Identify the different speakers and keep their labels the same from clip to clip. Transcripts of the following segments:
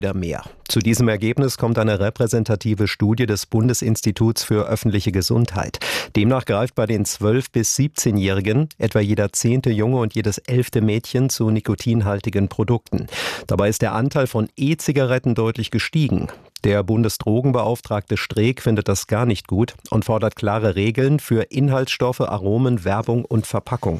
Speaker 1: mehr. Zu diesem Ergebnis kommt eine repräsentative Studie des Bundesinstituts für öffentliche Gesundheit. Demnach greift bei den 12- bis 17-Jährigen etwa jeder 10. Junge und jedes 11. Mädchen zu nikotinhaltigen Produkten. Dabei ist der Anteil von E-Zigaretten deutlich gestiegen. Der Bundesdrogenbeauftragte Streeck findet das gar nicht gut und fordert klare Regeln für Inhaltsstoffe, Aromen, Werbung und Verpackung.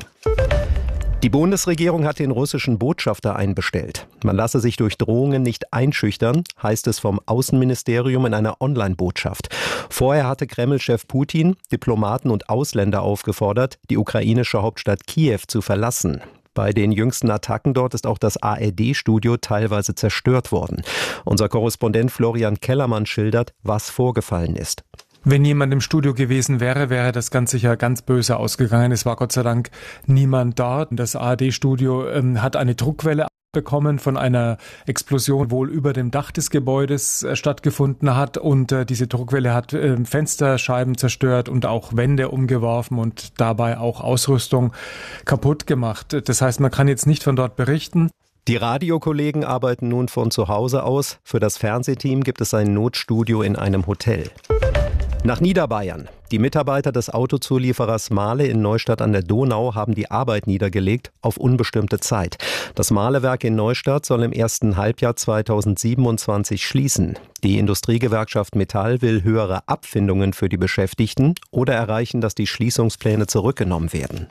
Speaker 1: Die Bundesregierung hat den russischen Botschafter einbestellt. Man lasse sich durch Drohungen nicht einschüchtern, heißt es vom Außenministerium in einer Online-Botschaft. Vorher hatte Kreml-Chef Putin Diplomaten und Ausländer aufgefordert, die ukrainische Hauptstadt Kiew zu verlassen. Bei den jüngsten Attacken dort ist auch das ARD-Studio teilweise zerstört worden. Unser Korrespondent Florian Kellermann schildert, was vorgefallen ist.
Speaker 2: Wenn jemand im Studio gewesen wäre, wäre das ganz sicher ganz böse ausgegangen. Es war Gott sei Dank niemand dort. Das ARD-Studio hat eine Druckwelle bekommen von einer Explosion, wohl über dem Dach des Gebäudes stattgefunden hat. Und diese Druckwelle hat Fensterscheiben zerstört und auch Wände umgeworfen und dabei auch Ausrüstung kaputt gemacht. Das heißt, man kann jetzt nicht von dort berichten.
Speaker 1: Die Radiokollegen arbeiten nun von zu Hause aus. Für das Fernsehteam gibt es ein Notstudio in einem Hotel. Nach Niederbayern. Die Mitarbeiter des Autozulieferers Mahle in Neustadt an der Donau haben die Arbeit niedergelegt auf unbestimmte Zeit. Das Mahlewerk in Neustadt soll im ersten Halbjahr 2027 schließen. Die Industriegewerkschaft Metall will höhere Abfindungen für die Beschäftigten oder erreichen, dass die Schließungspläne zurückgenommen werden.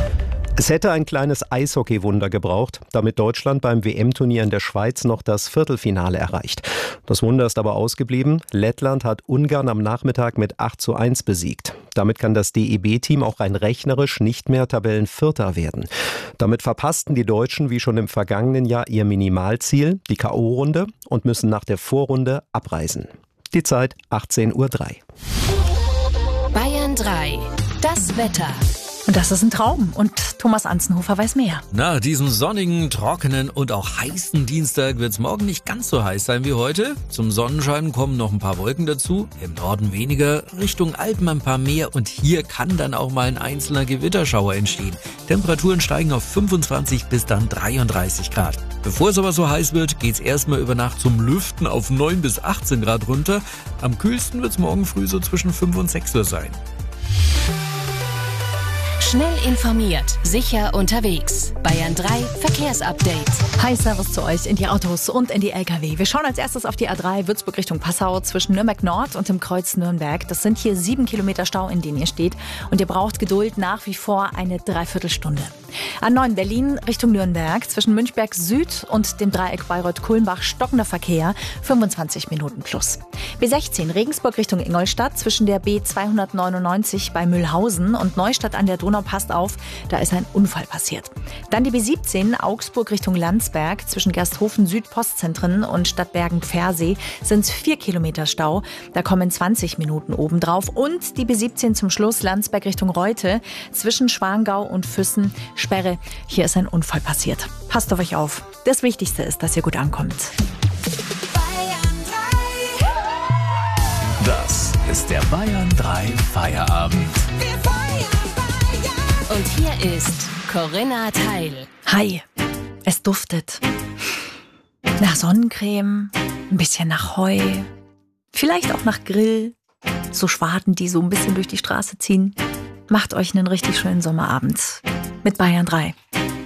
Speaker 1: Es hätte ein kleines Eishockeywunder gebraucht, damit Deutschland beim WM-Turnier in der Schweiz noch das Viertelfinale erreicht. Das Wunder ist aber ausgeblieben. Lettland hat Ungarn am Nachmittag mit 8:1 besiegt. Damit kann das DEB-Team auch rein rechnerisch nicht mehr Tabellenvierter werden. Damit verpassten die Deutschen wie schon im vergangenen Jahr ihr Minimalziel, die K.O.-Runde, und müssen nach der Vorrunde abreisen. Die Zeit 18:03 Uhr.
Speaker 3: Bayern 3, das Wetter.
Speaker 4: Und das ist ein Traum. Und Thomas Anzenhofer weiß mehr.
Speaker 5: Nach diesem sonnigen, trockenen und auch heißen Dienstag wird es morgen nicht ganz so heiß sein wie heute. Zum Sonnenschein kommen noch ein paar Wolken dazu. Im Norden weniger, Richtung Alpen ein paar mehr. Und hier kann dann auch mal ein einzelner Gewitterschauer entstehen. Temperaturen steigen auf 25 bis dann 33 Grad. Bevor es aber so heiß wird, geht's erstmal über Nacht zum Lüften auf 9 bis 18 Grad runter. Am kühlsten wird es morgen früh so zwischen 5 und 6 Uhr sein.
Speaker 3: Schnell informiert, sicher unterwegs. Bayern 3 Verkehrsupdate.
Speaker 4: Hi, Servus zu euch in die Autos und in die LKW. Wir schauen als erstes auf die A3 Würzburg Richtung Passau zwischen Nürnberg Nord und dem Kreuz Nürnberg. Das sind hier 7 Kilometer Stau, in denen ihr steht. Und ihr braucht Geduld nach wie vor eine Dreiviertelstunde. A9 Berlin Richtung Nürnberg zwischen Münchberg Süd und dem Dreieck Bayreuth-Kulmbach stockender Verkehr, 25 Minuten plus. B16 Regensburg Richtung Ingolstadt zwischen der B299 bei Mühlhausen und Neustadt an der Donau, passt auf, da ist ein Unfall passiert. Dann die B17 Augsburg Richtung Landsberg zwischen Gersthofen Süd-Postzentren und Stadtbergen-Pfersee sind es 4 Kilometer Stau, da kommen 20 Minuten obendrauf. Und die B17 zum Schluss Landsberg Richtung Reute zwischen Schwangau und Füssen, Sperre, hier ist ein Unfall passiert. Passt auf euch auf. Das Wichtigste ist, dass ihr gut ankommt.
Speaker 6: Das ist der Bayern 3 Feierabend.
Speaker 3: Und hier ist Corinna Teil.
Speaker 4: Hi, es duftet. Nach Sonnencreme, ein bisschen nach Heu, vielleicht auch nach Grill. So Schwaden, die so ein bisschen durch die Straße ziehen. Macht euch einen richtig schönen Sommerabend mit Bayern 3.